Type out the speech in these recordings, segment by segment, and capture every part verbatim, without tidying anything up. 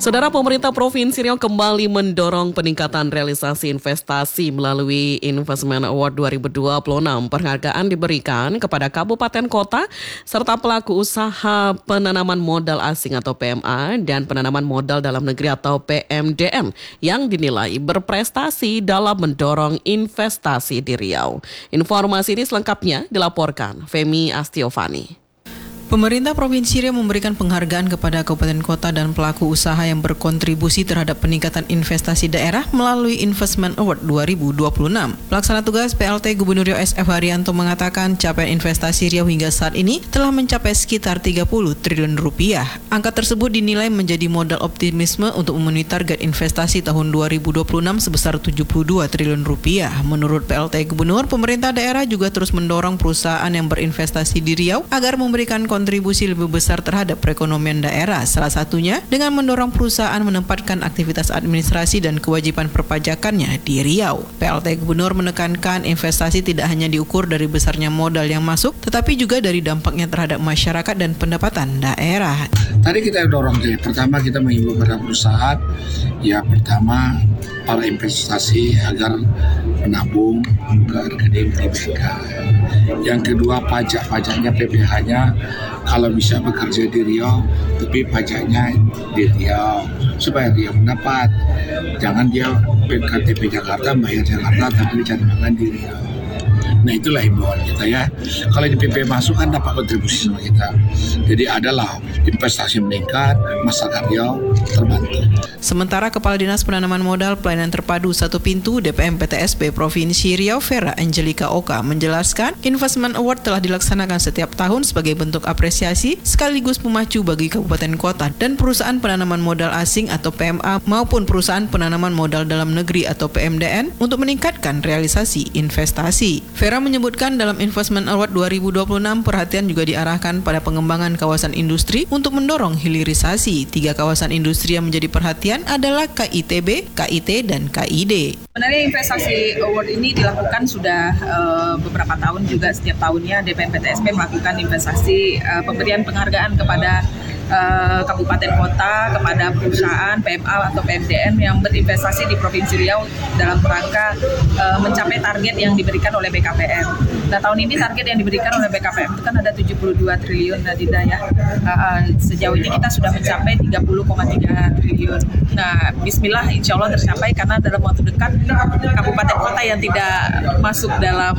Saudara, pemerintah Provinsi Riau kembali mendorong peningkatan realisasi investasi melalui Investment Award dua ribu dua puluh enam. Penghargaan diberikan kepada kabupaten kota serta pelaku usaha penanaman modal asing atau P M A dan penanaman modal dalam negeri atau P M D N yang dinilai berprestasi dalam mendorong investasi di Riau. Informasi ini selengkapnya dilaporkan Femi Astiovani. Pemerintah Provinsi Riau memberikan penghargaan kepada kabupaten kota dan pelaku usaha yang berkontribusi terhadap peningkatan investasi daerah melalui Investment Award dua ribu dua puluh enam. Pelaksana tugas P L T Gubernur Riau S F Haryanto mengatakan capaian investasi Riau hingga saat ini telah mencapai sekitar tiga puluh triliun rupiah. Angka tersebut dinilai menjadi modal optimisme untuk memenuhi target investasi tahun dua ribu dua puluh enam sebesar tujuh puluh dua triliun rupiah. Menurut P L T Gubernur, pemerintah daerah juga terus mendorong perusahaan yang berinvestasi di Riau agar memberikan kontribusi lebih besar terhadap perekonomian daerah, salah satunya dengan mendorong perusahaan menempatkan aktivitas administrasi dan kewajiban perpajakannya di Riau. P L T Gubernur menekankan investasi tidak hanya diukur dari besarnya modal yang masuk, tetapi juga dari dampaknya terhadap masyarakat dan pendapatan daerah. Tadi kita dorong, jadi pertama kita mengimbau pada perusahaan, ya pertama para investasi agar menabung ke rekening P B K. Yang kedua pajak-pajaknya P P H-nya kalau bisa bekerja di Riau, tapi pajaknya di Riau supaya Riau mendapat. Jangan dia K T P Jakarta bayar Jakarta tapi cari makan di Riau. Nah itulah himbauan kita ya. Kalau di P P masuk kan dapat kontribusi sama kita. Jadi adalah investasi meningkat, masyarakat Riau terbantu. Sementara Kepala Dinas Penanaman Modal Pelayanan Terpadu Satu Pintu D P M P T S B Provinsi Riau Vera Angelika Oka menjelaskan Investment Award telah dilaksanakan setiap tahun sebagai bentuk apresiasi sekaligus pemacu bagi kabupaten kota dan perusahaan penanaman modal asing atau P M A maupun perusahaan penanaman modal dalam negeri atau P M D N untuk meningkatkan realisasi investasi. Vera menyebutkan dalam Investment Award dua ribu dua puluh enam perhatian juga diarahkan pada pengembangan kawasan industri untuk mendorong hilirisasi. Tiga kawasan industri yang menjadi perhatian adalah K I T B, K I T, dan K I D. Sebenarnya investasi award ini dilakukan sudah uh, beberapa tahun juga, setiap tahunnya D P M P T S B melakukan investasi uh, pemberian penghargaan kepada uh, kabupaten kota, kepada perusahaan P M A atau P M D N yang berinvestasi di Provinsi Riau dalam rangka uh, mencapai target yang diberikan oleh B K P M. Nah tahun ini target yang diberikan oleh B K P M itu kan ada tujuh puluh dua triliun Nadida ya. Uh, sejauh ini kita sudah mencapai tiga puluh koma tiga triliun. Nah bismillah insya Allah tercapai karena dalam waktu dekat kabupaten kota yang tidak masuk dalam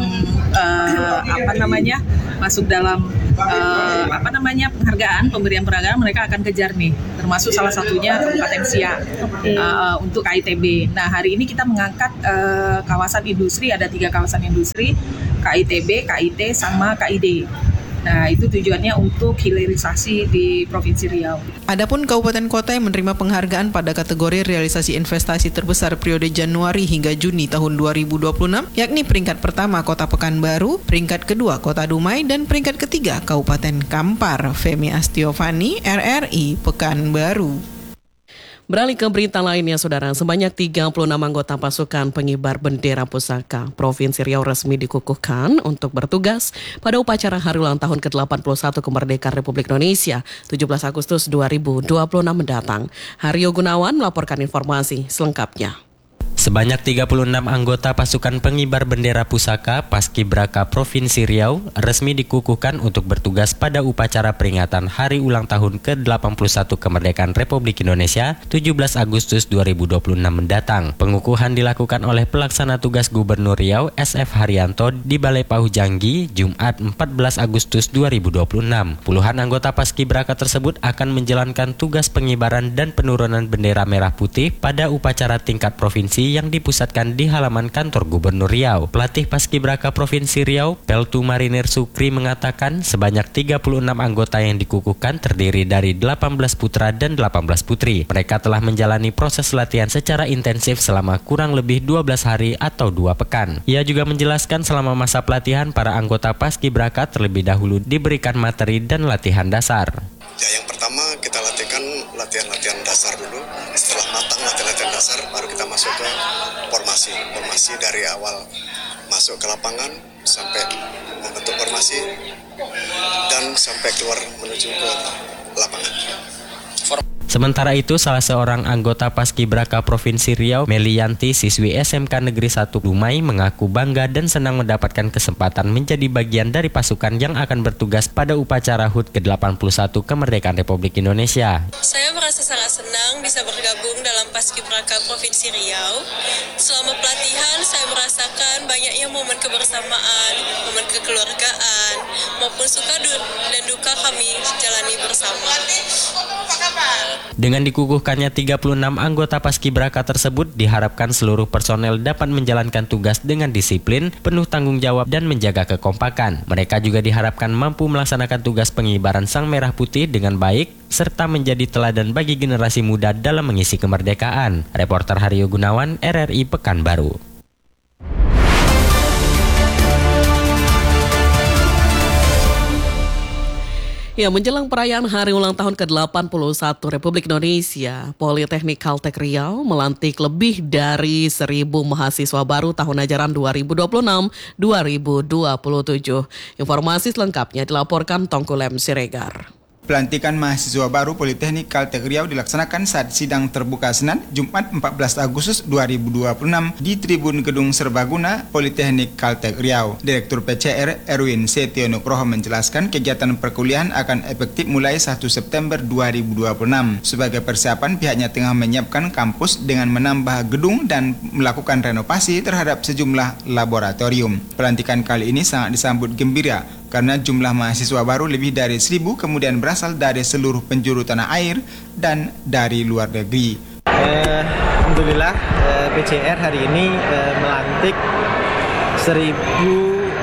uh, apa namanya masuk dalam uh, apa namanya penghargaan pemberian penghargaan mereka akan kejar nih, termasuk salah satunya Kabupaten Siak uh, untuk K I T B. Nah hari ini kita mengangkat uh, kawasan industri, ada tiga kawasan industri, K I T B, K I T sama K I D. Nah, itu tujuannya untuk hilirisasi di Provinsi Riau. Adapun kabupaten kota yang menerima penghargaan pada kategori realisasi investasi terbesar periode Januari hingga Juni tahun dua ribu dua puluh enam, yakni peringkat pertama Kota Pekanbaru, peringkat kedua Kota Dumai, dan peringkat ketiga Kabupaten Kampar. Femi Astiovani, R R I, Pekanbaru. Beralih ke berita lainnya, saudara, sebanyak tiga puluh enam anggota pasukan pengibar bendera pusaka Provinsi Riau resmi dikukuhkan untuk bertugas pada upacara hari ulang tahun ke delapan puluh satu kemerdekaan Republik Indonesia tujuh belas Agustus dua ribu dua puluh enam mendatang. Haryo Gunawan melaporkan informasi selengkapnya. Sebanyak tiga puluh enam anggota pasukan pengibar bendera pusaka Paskibraka Provinsi Riau resmi dikukuhkan untuk bertugas pada upacara peringatan Hari Ulang Tahun ke delapan puluh satu Kemerdekaan Republik Indonesia tujuh belas Agustus dua ribu dua puluh enam mendatang. Pengukuhan dilakukan oleh Pelaksana Tugas Gubernur Riau S F Haryanto di Balai Pahujanggi Jumat empat belas Agustus dua ribu dua puluh enam. Puluhan anggota Paskibraka tersebut akan menjalankan tugas pengibaran dan penurunan bendera merah putih pada upacara tingkat provinsi yang dipusatkan di halaman kantor Gubernur Riau. Pelatih Paskibraka Provinsi Riau, Peltu Marinir Sukri mengatakan sebanyak tiga puluh enam anggota yang dikukuhkan terdiri dari delapan belas putra dan delapan belas putri. Mereka telah menjalani proses latihan secara intensif selama kurang lebih dua belas hari atau dua pekan. Ia juga menjelaskan selama masa pelatihan para anggota Paskibraka terlebih dahulu diberikan materi dan latihan dasar. Ya, yang pertama kita latihkan latihan-latihan dasar dulu. Setelah matang latihan-latihan dasar, baru kita masuk ke formasi. Formasi dari awal masuk ke lapangan sampai membentuk formasi dan sampai keluar menuju ke lapangan. Sementara itu, salah seorang anggota Paskibraka Provinsi Riau, Melianti, siswi S M K Negeri satu Dumai, mengaku bangga dan senang mendapatkan kesempatan menjadi bagian dari pasukan yang akan bertugas pada upacara H U T ke delapan puluh satu Kemerdekaan Republik Indonesia. Saya merasa sangat senang bisa bergabung dalam Paskibraka Provinsi Riau. Selama pelatihan, saya merasakan banyaknya momen kebersamaan, momen kekeluargaan, maupun suka dan duka kami jalani bersama. Dengan dikukuhkannya tiga puluh enam anggota Paskibraka tersebut, diharapkan seluruh personel dapat menjalankan tugas dengan disiplin, penuh tanggung jawab, dan menjaga kekompakan. Mereka juga diharapkan mampu melaksanakan tugas pengibaran Sang Merah Putih dengan baik, serta menjadi teladan bagi generasi muda dalam mengisi kemerdekaan. Reporter Haryo Gunawan, R R I Pekanbaru. Ya, menjelang perayaan hari ulang tahun ke delapan puluh satu Republik Indonesia, Politeknik Caltech Riau melantik lebih dari seribu mahasiswa baru tahun ajaran dua ribu dua puluh enam dua ribu dua puluh tujuh. Informasi selengkapnya dilaporkan Tongkulem Siregar. Pelantikan mahasiswa baru Politeknik Caltech Riau dilaksanakan saat sidang terbuka Senin, Jumat empat belas Agustus dua ribu dua puluh enam di Tribun Gedung Serbaguna Politeknik Caltech Riau. Direktur P C R Erwin Setio Nugroho menjelaskan kegiatan perkuliahan akan efektif mulai satu September dua ribu dua puluh enam. Sebagai persiapan, pihaknya tengah menyiapkan kampus dengan menambah gedung dan melakukan renovasi terhadap sejumlah laboratorium. Pelantikan kali ini sangat disambut gembira karena jumlah mahasiswa baru lebih dari seribu, kemudian berasal dari seluruh penjuru tanah air dan dari luar negeri. Eh, Alhamdulillah eh, P C R hari ini eh, melantik seribu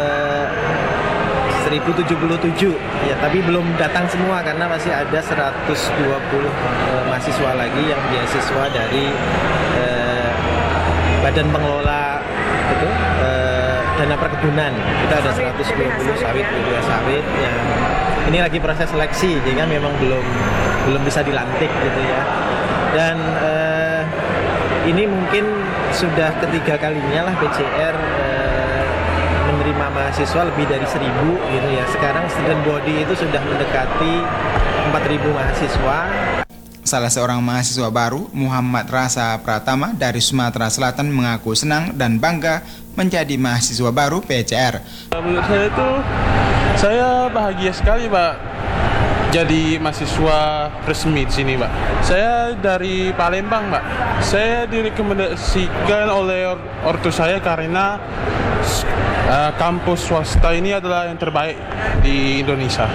tujuh puluh tujuh, ya, tapi belum datang semua karena masih ada seratus dua puluh eh, mahasiswa lagi yang beasiswa dari eh, Badan Pengelola itu, eh, Dana Perkebunan. Kita ada seratus dua puluh sawit, B P H sawit yang ini lagi proses seleksi, jadi memang belum belum bisa dilantik gitu ya. Dan eh, ini mungkin sudah ketiga kalinya lah P C R eh, menerima mahasiswa lebih dari seribu gitu ya. Sekarang student body itu sudah mendekati empat ribu mahasiswa. Salah seorang mahasiswa baru, Muhammad Rasa Pratama dari Sumatera Selatan, mengaku senang dan bangga menjadi mahasiswa baru P C R. Menurut saya itu, saya bahagia sekali, Pak, jadi mahasiswa resmi di sini, Pak. Saya dari Palembang, Pak. Saya direkomendasikan oleh or- ortu saya karena uh, kampus swasta ini adalah yang terbaik di Indonesia.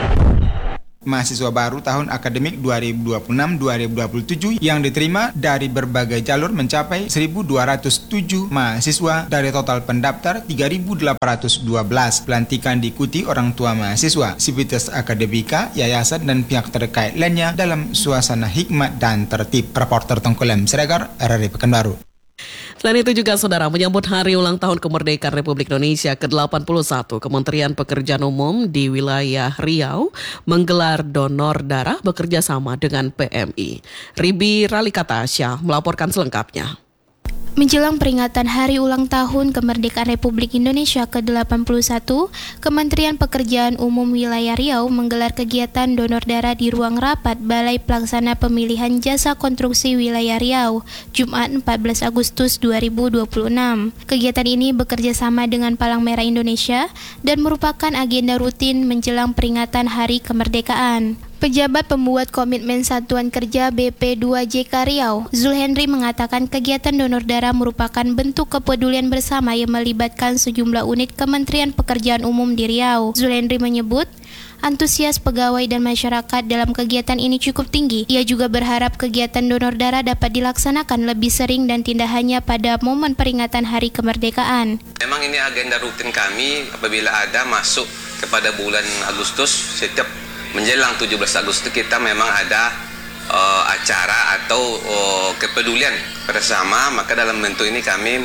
Mahasiswa baru tahun akademik dua ribu dua puluh enam dua ribu dua puluh tujuh yang diterima dari berbagai jalur mencapai seribu dua ratus tujuh mahasiswa dari total pendaftar tiga ribu delapan ratus dua belas. Pelantikan diikuti orang tua mahasiswa, sivitas akademika, yayasan, dan pihak terkait lainnya dalam suasana hikmat dan tertib. Reporter Tongkulem Siregar, R R I Pekanbaru. Selain itu juga, saudara, menyambut hari ulang tahun kemerdekaan Republik Indonesia ke delapan puluh satu, Kementerian Pekerjaan Umum di wilayah Riau menggelar donor darah bekerja sama dengan P M I. Ribi Ralikatasya melaporkan selengkapnya. Menjelang peringatan Hari Ulang Tahun Kemerdekaan Republik Indonesia ke delapan puluh satu, Kementerian Pekerjaan Umum Wilayah Riau menggelar kegiatan donor darah di ruang rapat Balai Pelaksana Pemilihan Jasa Konstruksi Wilayah Riau, Jumat empat belas Agustus dua ribu dua puluh enam. Kegiatan ini bekerja sama dengan Palang Merah Indonesia dan merupakan agenda rutin menjelang peringatan Hari Kemerdekaan. Pejabat Pembuat Komitmen Satuan Kerja B P dua J K Riau, Zulhendri, mengatakan kegiatan donor darah merupakan bentuk kepedulian bersama yang melibatkan sejumlah unit Kementerian Pekerjaan Umum di Riau. Zulhendri menyebut antusias pegawai dan masyarakat dalam kegiatan ini cukup tinggi. Ia juga berharap kegiatan donor darah dapat dilaksanakan lebih sering dan tidak hanya pada momen peringatan Hari Kemerdekaan. Memang ini agenda rutin kami apabila ada masuk kepada bulan Agustus. Setiap menjelang tujuh belas Agustus kita memang ada uh, acara atau uh, kepedulian bersama. Maka dalam bentuk ini kami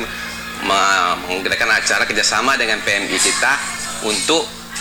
mengadakan acara kerjasama dengan P M I kita untuk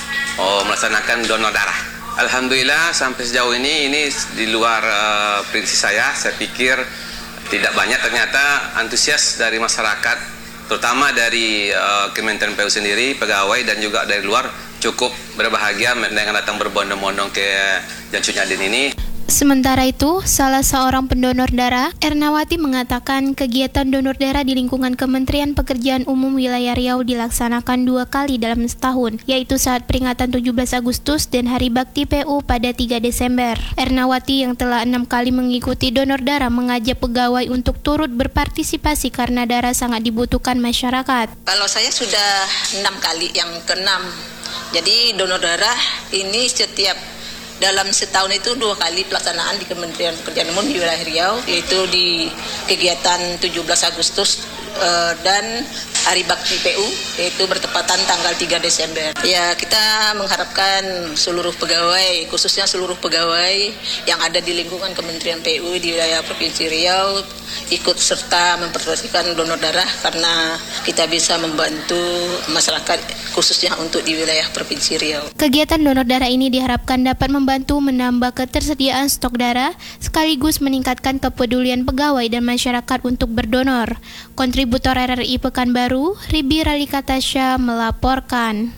uh, melaksanakan donor darah. Alhamdulillah sampai sejauh ini ini di luar uh, prediksi saya. Saya pikir tidak banyak ternyata antusias dari masyarakat, terutama dari uh, Kementerian P U sendiri, pegawai dan juga dari luar, cukup berbahagia dengan datang berbondong-bondong ke Jancu Nyadin ini. Sementara itu, salah seorang pendonor darah, Ernawati, mengatakan kegiatan donor darah di lingkungan Kementerian Pekerjaan Umum Wilayah Riau dilaksanakan dua kali dalam setahun, yaitu saat peringatan tujuh belas Agustus dan Hari Bakti P U pada tiga Desember. Ernawati yang telah enam kali mengikuti donor darah mengajak pegawai untuk turut berpartisipasi karena darah sangat dibutuhkan masyarakat. Kalau saya sudah enam kali, yang keenam. Jadi donor darah ini setiap dalam setahun itu dua kali pelaksanaan di Kementerian Pekerjaan Umum di wilayah Riau, yaitu di kegiatan tujuh belas Agustus uh, dan Hari Bakti P U, yaitu bertepatan tanggal tiga Desember. Ya, kita mengharapkan seluruh pegawai, khususnya seluruh pegawai yang ada di lingkungan Kementerian P U di wilayah Provinsi Riau ikut serta memperhatikan donor darah karena kita bisa membantu masyarakat khususnya untuk di wilayah Provinsi Riau. Kegiatan donor darah ini diharapkan dapat membantu menambah ketersediaan stok darah sekaligus meningkatkan kepedulian pegawai dan masyarakat untuk berdonor. Kontributor R R I Pekanbaru, Ribi Ralika Tasya melaporkan.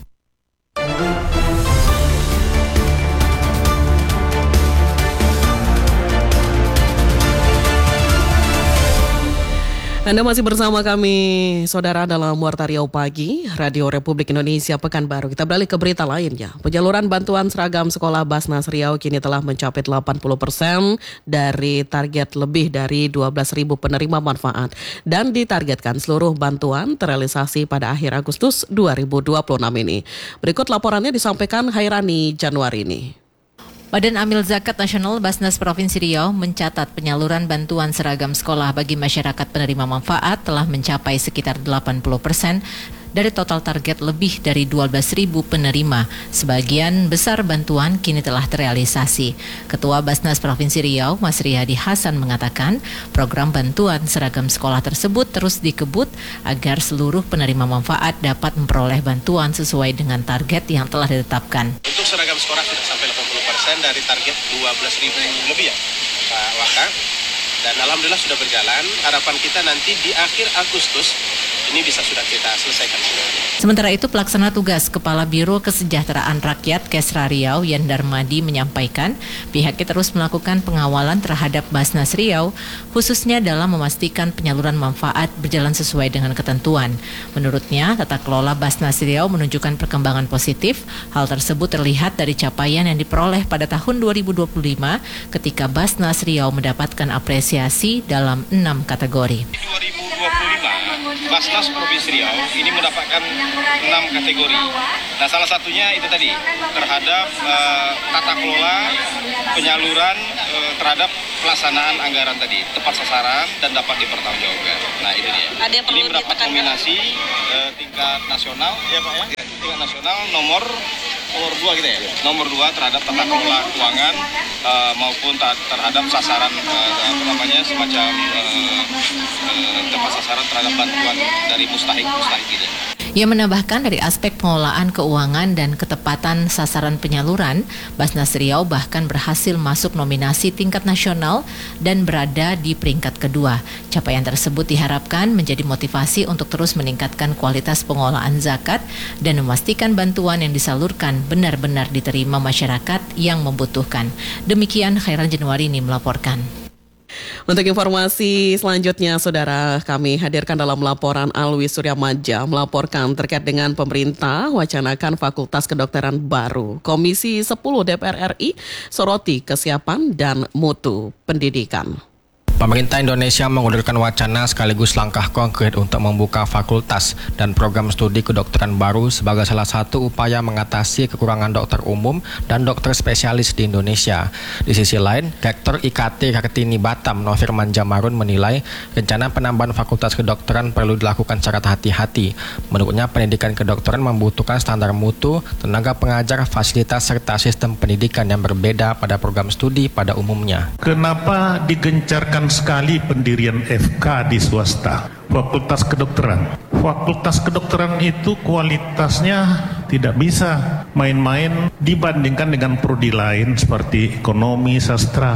Anda masih bersama kami, saudara, dalam Warta Riau Pagi, Radio Republik Indonesia Pekanbaru. Kita beralih ke berita lainnya. Penyaluran bantuan seragam sekolah Basnas Riau kini telah mencapai delapan puluh persen dari target lebih dari dua belas ribu penerima manfaat. Dan ditargetkan seluruh bantuan terrealisasi pada akhir Agustus dua ribu dua puluh enam ini. Berikut laporannya disampaikan Hairani Januari ini. Badan Amil Zakat Nasional Basnas Provinsi Riau mencatat penyaluran bantuan seragam sekolah bagi masyarakat penerima manfaat telah mencapai sekitar delapan puluh persen dari total target lebih dari dua belas ribu penerima. Sebagian besar bantuan kini telah terrealisasi. Ketua Basnas Provinsi Riau, Mas Riyadi Hasan, mengatakan program bantuan seragam sekolah tersebut terus dikebut agar seluruh penerima manfaat dapat memperoleh bantuan sesuai dengan target yang telah ditetapkan. Untuk seragam sekolah sudah sampai delapan puluh persen dari target dua belas ribu lebih ya, Pak Waka. Dan alhamdulillah sudah berjalan. Harapan kita nanti di akhir Agustus ini bisa sudah kita selesaikan. Sementara itu, pelaksana tugas Kepala Biro Kesejahteraan Rakyat Kesra Riau, Yan Darmadi, menyampaikan pihaknya terus melakukan pengawalan terhadap Basnas Riau, khususnya dalam memastikan penyaluran manfaat berjalan sesuai dengan ketentuan. Menurutnya, tata kelola Basnas Riau menunjukkan perkembangan positif. Hal tersebut terlihat dari capaian yang diperoleh pada tahun dua ribu dua puluh lima ketika Basnas Riau mendapatkan apresiasi dalam enam kategori. dua ribu dua puluh lima, Basnas Provinsi Riau ini mendapatkan enam kategori. Nah, salah satunya itu tadi terhadap uh, tata kelola penyaluran uh, terhadap pelaksanaan anggaran tadi, tepat sasaran dan dapat dipertanggungjawabkan. Nah, itu dia. Ada yang perlu ini mendapat nominasi uh, tingkat nasional, ya Pak ya? Tingkat nasional nomor nomor dua gitu ya. Nomor dua terhadap tata kelola keuangan uh, maupun terhadap sasaran uh, apa namanya semacam uh, uh, tepat sasaran terhadap bantuan dari mustahik mustahik gitu. Ia menambahkan dari aspek pengelolaan keuangan dan ketepatan sasaran penyaluran, Basnas Riau bahkan berhasil masuk nominasi tingkat nasional dan berada di peringkat kedua. Capaian tersebut diharapkan menjadi motivasi untuk terus meningkatkan kualitas pengelolaan zakat dan memastikan bantuan yang disalurkan benar-benar diterima masyarakat yang membutuhkan. Demikian Khairan Januarini melaporkan. Untuk informasi selanjutnya, saudara, kami hadirkan dalam laporan Alwi Suryamaja melaporkan terkait dengan pemerintah wacanakan Fakultas Kedokteran baru. Komisi sepuluh D P R R I soroti kesiapan dan mutu pendidikan. Pemerintah Indonesia mengulirkan wacana sekaligus langkah konkret untuk membuka fakultas dan program studi kedokteran baru sebagai salah satu upaya mengatasi kekurangan dokter umum dan dokter spesialis di Indonesia. Di sisi lain, Rektor I K T Kartini Batam, Nofirman Jamarun, menilai rencana penambahan fakultas kedokteran perlu dilakukan secara hati-hati. Menurutnya, pendidikan kedokteran membutuhkan standar mutu, tenaga pengajar, fasilitas, serta sistem pendidikan yang berbeda pada program studi pada umumnya. Kenapa digencarkan sekali pendirian F K di swasta, Fakultas Kedokteran? Fakultas Kedokteran itu kualitasnya tidak bisa main-main dibandingkan dengan prodi lain seperti ekonomi, sastra.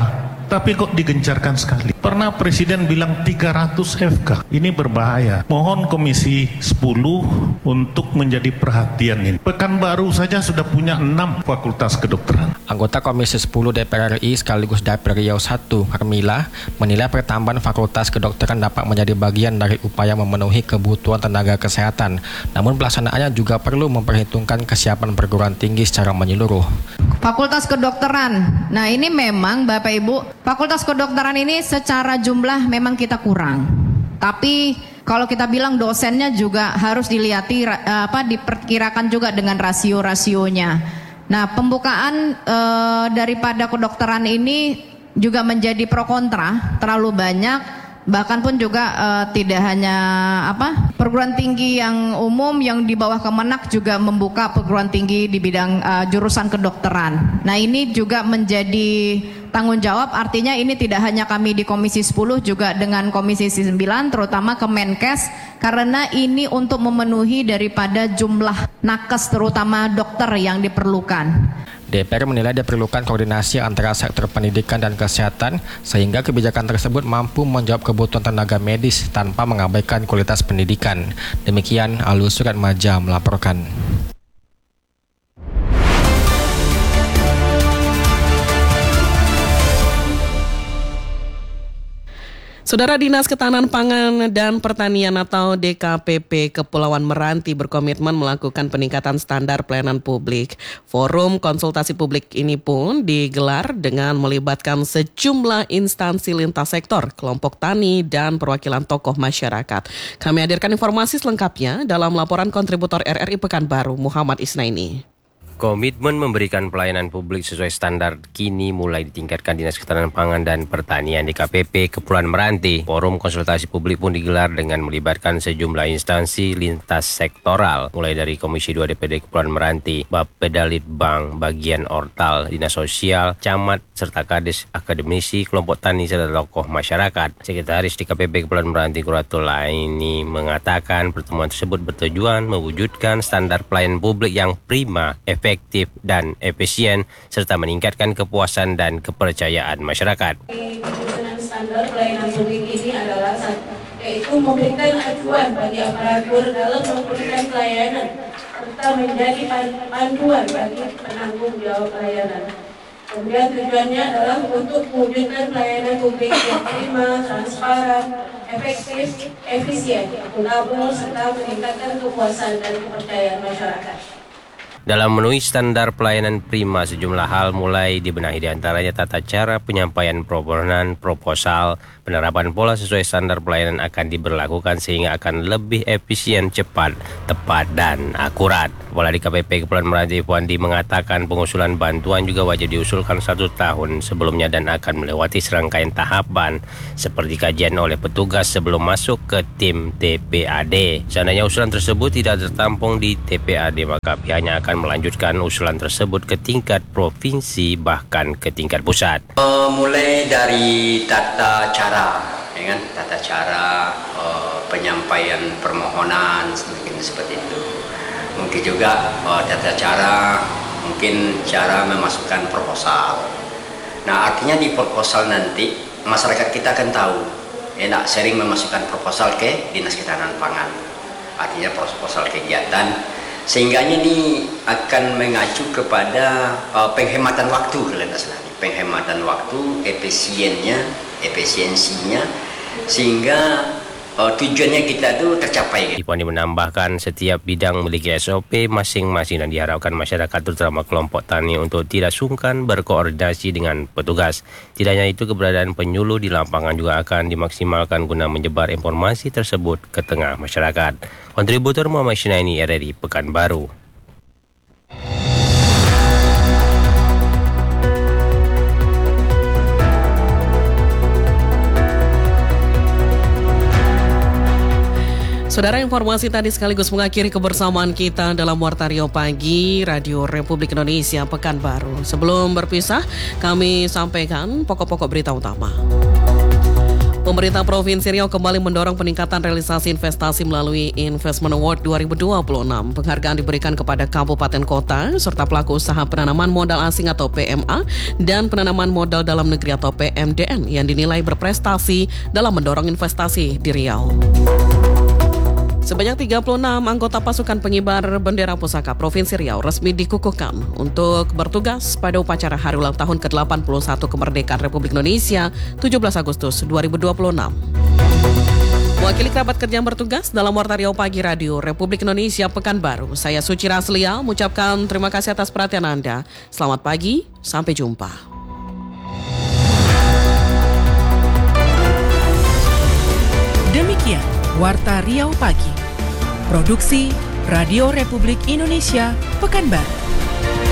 tapi kok digencarkan sekali. Pernah Presiden bilang tiga ratus F K. Ini berbahaya. Mohon Komisi sepuluh untuk menjadi perhatian ini. Pekanbaru saja sudah punya enam fakultas kedokteran. Anggota Komisi sepuluh D P R R I sekaligus Dapil Riau satu, Karmila, menilai pertambahan fakultas kedokteran dapat menjadi bagian dari upaya memenuhi kebutuhan tenaga kesehatan. Namun pelaksanaannya juga perlu memperhitungkan kesiapan perguruan tinggi secara menyeluruh. Fakultas kedokteran. Nah, ini memang Bapak Ibu, fakultas kedokteran ini secara jumlah memang kita kurang. Tapi kalau kita bilang dosennya juga harus dilihati apa diperkirakan juga dengan rasio-rasionya. Nah, pembukaan e, daripada kedokteran ini juga menjadi pro kontra, terlalu banyak. Bahkan pun juga uh, tidak hanya apa perguruan tinggi yang umum yang di bawah Kemenak juga membuka perguruan tinggi di bidang uh, jurusan kedokteran. Nah, ini juga menjadi tanggung jawab, artinya ini tidak hanya kami di Komisi sepuluh, juga dengan Komisi sembilan, terutama Kemenkes, karena ini untuk memenuhi daripada jumlah nakes terutama dokter yang diperlukan. D P R menilai diperlukan koordinasi antara sektor pendidikan dan kesehatan sehingga kebijakan tersebut mampu menjawab kebutuhan tenaga medis tanpa mengabaikan kualitas pendidikan. Demikian Alus Surat Maja melaporkan. Saudara, Dinas Ketahanan Pangan dan Pertanian atau D K P P Kepulauan Meranti berkomitmen melakukan peningkatan standar pelayanan publik. Forum konsultasi publik ini pun digelar dengan melibatkan sejumlah instansi lintas sektor, kelompok tani, dan perwakilan tokoh masyarakat. Kami hadirkan informasi selengkapnya dalam laporan kontributor R R I Pekanbaru, Muhammad Isnaini. Komitmen memberikan pelayanan publik sesuai standar kini mulai ditingkatkan Dinas Ketahanan Pangan dan Pertanian D K P P Kepulauan Meranti. Forum konsultasi publik pun digelar dengan melibatkan sejumlah instansi lintas sektoral, mulai dari Komisi dua D P D Kepulauan Meranti, Bapeda Litbang, Bagian Ortal, Dinas Sosial, Camat, serta Kades, akademisi, kelompok tani, serta tokoh masyarakat. Sekretaris D K P P Kepulauan Meranti Kuratul Laini mengatakan pertemuan tersebut bertujuan mewujudkan standar pelayanan publik yang prima, efektif, efektif dan efisien serta meningkatkan kepuasan dan kepercayaan masyarakat. Penyusunan standar pelayanan publik ini adalah yaitu memberikan acuan bagi aparatur dalam memberikan pelayanan serta menjadi panduan bagi penanggung jawab pelayanan. Kemudian tujuannya adalah untuk mewujudkan pelayanan publik yang prima, transparan, efektif, efisien, akuntabel serta meningkatkan kepuasan dan kepercayaan masyarakat. Dalam memenuhi standar pelayanan prima, sejumlah hal mulai dibenahi, diantaranya tata cara penyampaian permohonan proposal, penerapan pola sesuai standar pelayanan akan diberlakukan sehingga akan lebih efisien, cepat, tepat, dan akurat. Kepala D K P P Kepulauan Meranti Puandi mengatakan pengusulan bantuan juga wajib diusulkan satu tahun sebelumnya dan akan melewati serangkaian tahapan seperti kajian oleh petugas sebelum masuk ke tim T P A D. Seandainya usulan tersebut tidak tertampung di T P A D, maka pihaknya akan melanjutkan usulan tersebut ke tingkat provinsi bahkan ke tingkat pusat. Uh, mulai dari tata cara, ya kan? Tata cara uh, penyampaian permohonan mungkin seperti itu. Mungkin juga uh, tata cara, mungkin cara memasukkan proposal. Nah, artinya di proposal nanti masyarakat kita akan tahu, enak sering memasukkan proposal ke Dinas Ketahanan Pangan. Artinya proposal kegiatan. Sehingga ini akan mengacu kepada uh, penghematan waktu, penghematan waktu, efisiennya, efisiensinya, sehingga uh, tujuannya kita itu tercapai. Puandi menambahkan setiap bidang memiliki S O P masing-masing dan diharapkan masyarakat terutama kelompok tani untuk tidak sungkan berkoordinasi dengan petugas. Tidak hanya itu, keberadaan penyuluh di lapangan juga akan dimaksimalkan guna menyebar informasi tersebut ke tengah masyarakat. Kontributor Muhammad Isnaini, R R I Pekanbaru. Saudara, informasi tadi sekaligus mengakhiri kebersamaan kita dalam Warta Riau Pagi Radio Republik Indonesia Pekanbaru. Sebelum berpisah, kami sampaikan pokok-pokok berita utama. Pemerintah Provinsi Riau kembali mendorong peningkatan realisasi investasi melalui Investment Award dua ribu dua puluh enam. Penghargaan diberikan kepada kabupaten kota serta pelaku usaha penanaman modal asing atau P M A dan penanaman modal dalam negeri atau P M D N yang dinilai berprestasi dalam mendorong investasi di Riau. Sebanyak tiga puluh enam anggota pasukan pengibar bendera pusaka Provinsi Riau resmi dikukuhkan untuk bertugas pada upacara hari ulang tahun ke delapan puluh satu kemerdekaan Republik Indonesia tujuh belas Agustus dua ribu dua puluh enam. Wakili kerabat kerja yang bertugas dalam Warta Riau Pagi Radio Republik Indonesia Pekanbaru, saya Suci Raslia mengucapkan terima kasih atas perhatian Anda. Selamat pagi, sampai jumpa. Demikian Warta Riau Pagi, produksi Radio Republik Indonesia Pekanbaru.